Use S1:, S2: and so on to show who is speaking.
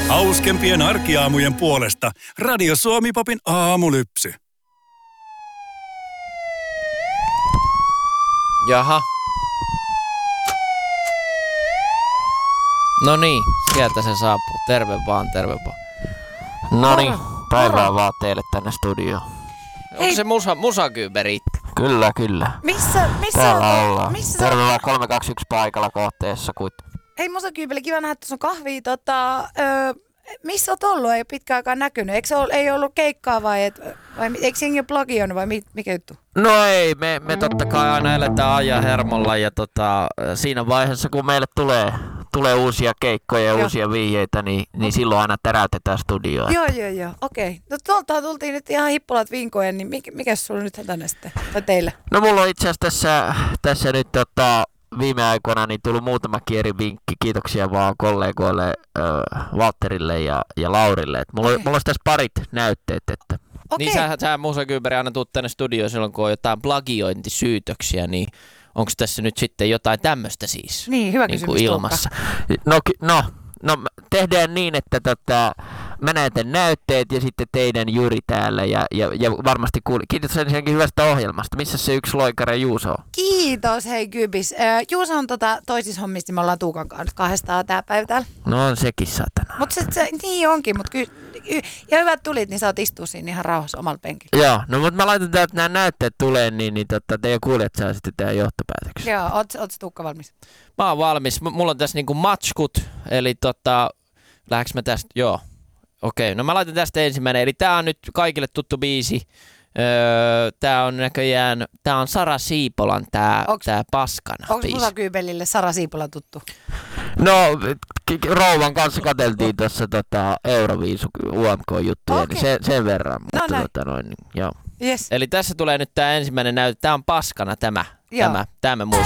S1: Hauskempien arkiaamujen puolesta Radio Suomi Popin aamulypsy.
S2: Jaha. No niin, sieltä se saapuu. Terve vaan, terve vaan. No niin, päivää vaan teille tänne studioon. Onko se musakyyberi? Kyllä, kyllä.
S3: Missä
S2: täällä ollaan.
S3: Missä
S2: terve vaan 321 paikalla kohteessa.
S3: Hei musakyyberi, kiva nähdä, että sun kahvia. Missä oot ollut? Ei ole pitkään aikaan näkynyt. Ei ollut keikkaa vai eikö jengi ole blogioinut vai mikä juttu?
S2: No ei, me totta kai aina eletään ajan hermolla ja siinä vaiheessa kun meille tulee uusia keikkoja ja uusia vihjeitä, niin silloin aina täräytetään studioa.
S3: Joo, okei. No tuolta tultiin nyt ihan hippulat vinkojen, niin mikä sulla nyt hätänä sitten? Tai teille?
S2: No mulla on itse asiassa tässä nyt viime aikoina niin tullut muutama eri vinkki. Kiitoksia vaan kollegoille Valtterille ja Laurille. Mulla olisi tässä parit näytteet. Että. Niin sä musakyyberi aina tuut tänne studioon silloin, kun on jotain plagiointisyytöksiä, niin onko tässä nyt sitten jotain tämmöistä siis?
S3: Niin, hyvä kysymys
S2: ilmassa. No, tehdään niin, että mä näytän näytteet ja sitten teidän Juri täällä ja varmasti kiitos ensinnäkin hyvästä ohjelmasta. Missä se yksi loikari Juuso on?
S3: Kiitos, hei Kybis. Juuso on toisissa hommissa, me ollaan Tuukan kanssa kahdestaan tää päivä täällä.
S2: No on sekin satana.
S3: Mutta se niin onkin, mutta ja hyvät tulit, niin saat istua siinä ihan rauhassa omalla penkillä.
S2: Joo, no mutta mä laitan täältä, että nämä näytteet tulee, niin teidän kuulijat saa sitten tehdä johtopäätöksiä.
S3: Joo, oot Tuukka valmis?
S2: Mä oon valmis. Mulla on tässä niinku matskut, eli lähdekö mä tästä? Joo. Okei, no mä laitan tästä ensimmäinen. Eli tää on nyt kaikille tuttu biisi. Tää on näköjään, tää on Sara Siipolan tää Paskana biisi.
S3: Onko musakyybelille Sara Siipola tuttu?
S2: No, rouvan kanssa katseltiin tuossa Euroviisu UMK-juttuja, niin sen verran. Mutta, joo.
S3: Yes.
S2: Eli tässä tulee nyt tää ensimmäinen näyte. Tää on Paskana tämä muistutus.